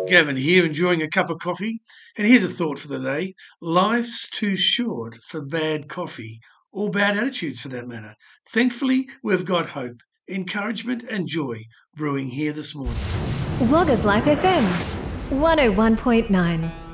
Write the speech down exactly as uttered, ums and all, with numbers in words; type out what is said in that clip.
Gavin here, enjoying a cup of coffee. And here's a thought for the day. Life's too short for bad coffee, or bad attitudes for that matter. Thankfully, we've got hope, encouragement and joy brewing here this morning. Waggas Life F M, one oh one point nine.